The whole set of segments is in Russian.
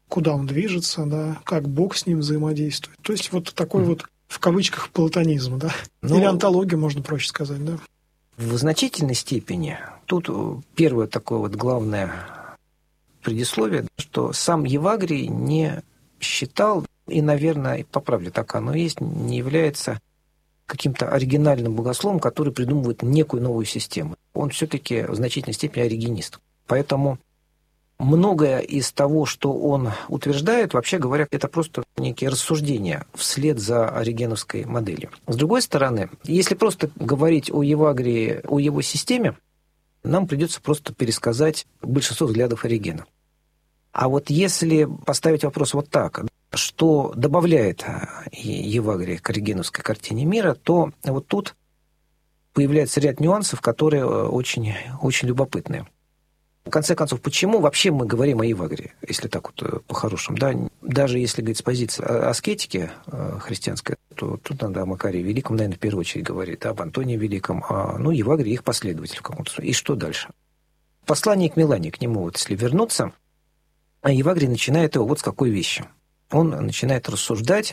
куда он движется, да, как Бог с ним взаимодействует. То есть вот такой вот, в кавычках, платонизм, да? Или онтология, можно проще сказать, да? В значительной степени тут первое такое вот главное предисловие, что сам Евагрий не считал, и, наверное, поправлю, так оно и есть, не является каким-то оригинальным богословом, который придумывает некую новую систему. Он все-таки в значительной степени оригенист. Поэтому многое из того, что он утверждает, вообще говоря, это просто некие рассуждения вслед за оригеновской моделью. С другой стороны, если просто говорить о Евагрии, о его системе, нам придется просто пересказать большинство взглядов Оригена. А вот если поставить вопрос вот так, что добавляет Евагрий к оригеновской картине мира, то вот тут появляется ряд нюансов, которые очень, очень любопытные. В конце концов, почему вообще мы говорим о Евагрии, если так вот по-хорошему? Да? Даже если говорить с позиции аскетики христианской, то тут надо о Макарии Великом, наверное, в первую очередь говорить, об Антонии Великом, Евагрий их последователь в каком-то смысле. И что дальше? Послание к Милане, к нему, вот, если вернуться, Евагрий начинает его вот с какой вещи. Он начинает рассуждать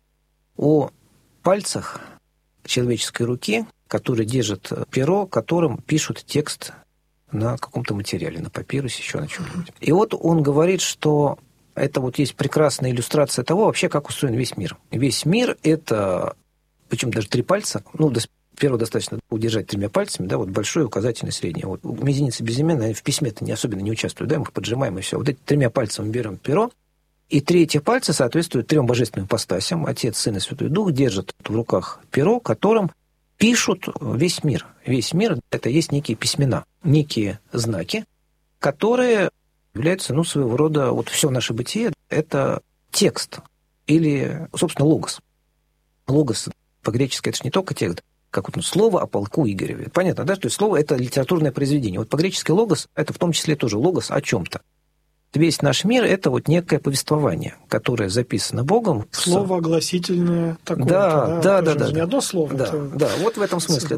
о пальцах человеческой руки, которые держат перо, которым пишут текст на каком-то материале, на папирусе, еще на чем-нибудь. И вот он говорит, что это вот есть прекрасная иллюстрация того, вообще, как устроен весь мир. Весь мир – это, причем даже 3 пальца, перо достаточно удержать 3 пальцами, да, вот большой, указательный, средний. Вот мизинец и безымянный в письме-то особенно не участвуют, да, мы их поджимаем, и все. Вот эти 3 пальцами берем перо, и 3 этих пальца соответствуют 3 божественным ипостасям. Отец, Сын и Святой Дух держат в руках перо, которым пишут весь мир. Весь мир – это есть некие письмена, некие знаки, которые являются, своего рода, вот все наше бытие – это текст или, собственно, логос. Логос по-гречески – это же не только текст, как вот слово о полку Игореве. Понятно, да? То есть слово – это литературное произведение. Вот по-гречески логос – это в том числе тоже логос о чем-то. Весь наш мир – это вот некое повествование, которое записано Богом. Слово огласительное такое. Да. Не одно слово. Да, вот в этом смысле,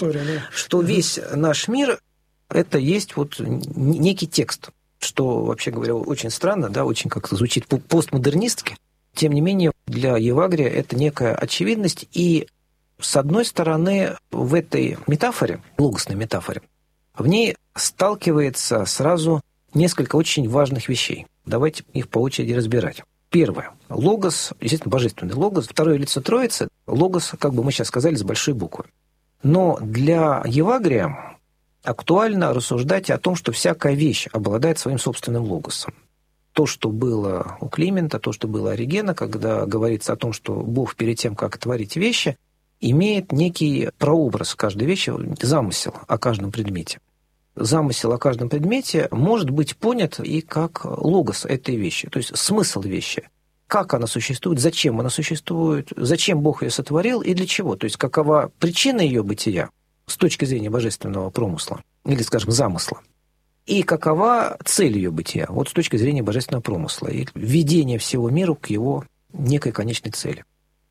что весь наш мир – это есть вот некий текст, что, вообще говоря, очень странно, да, очень как-то звучит постмодернистски. Тем не менее, для Евагрия это некая очевидность, и, с одной стороны, в этой метафоре, логосной метафоре, в ней сталкивается сразу несколько очень важных вещей. Давайте их по очереди разбирать. Первое. Логос, естественно, божественный логос. Второе лицо Троицы. Логос, как бы мы сейчас сказали, с большой буквы. Но для Евагрия актуально рассуждать о том, что всякая вещь обладает своим собственным логосом. То, что было у Климента, то, что было у Оригена, когда говорится о том, что Бог перед тем, как творить вещи, имеет некий прообраз каждой вещи, замысел о каждом предмете. Замысел о каждом предмете может быть понят и как логос этой вещи, то есть смысл вещи. Как она существует, зачем она существует, зачем Бог ее сотворил и для чего. То есть какова причина ее бытия с точки зрения божественного промысла, или, скажем, замысла. И какова цель ее бытия, вот с точки зрения божественного промысла, и введение всего мира к его некой конечной цели.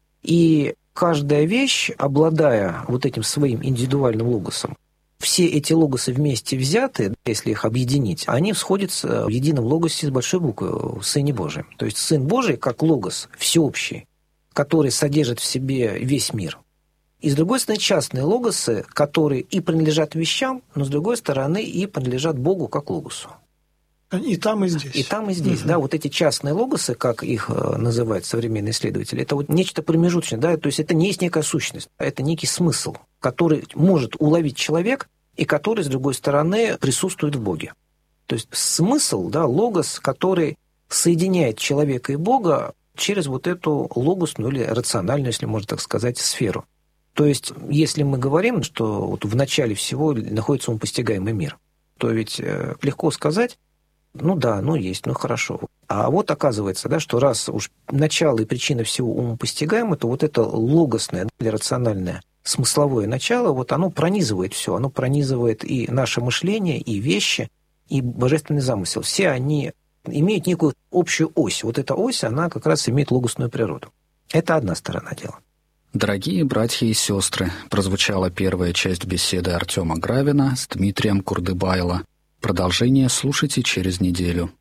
И каждая вещь, обладая вот этим своим индивидуальным логосом, все эти логосы вместе взяты, если их объединить, они сходятся в едином логосе с большой буквы, в Сыне Божьем. То есть Сын Божий как логос всеобщий, который содержит в себе весь мир. И, с другой стороны, частные логосы, которые и принадлежат вещам, но, с другой стороны, и принадлежат Богу как логосу. И там, и здесь. И там, и здесь, да. Вот эти частные логосы, как их называют современные исследователи, это вот нечто промежуточное, да, то есть это не есть некая сущность, а это некий смысл, который может уловить человек и который, с другой стороны, присутствует в Боге. То есть смысл, да, логос, который соединяет человека и Бога через вот эту логосную или рациональную, если можно так сказать, сферу. То есть, если мы говорим, что вот в начале всего находится умопостигаемый мир, то ведь легко сказать, есть, хорошо. А вот оказывается, да, что раз уж начало и причина всего умопостигаемо, то вот это логосное или рациональное смысловое начало, вот оно пронизывает все, оно пронизывает и наше мышление, и вещи, и божественный замысел. Все они имеют некую общую ось. Вот эта ось, она как раз имеет логосную природу. Это одна сторона дела. Дорогие братья и сестры, прозвучала первая часть беседы Артема Гравина с Дмитрием Курдыбайло. Продолжение слушайте через неделю.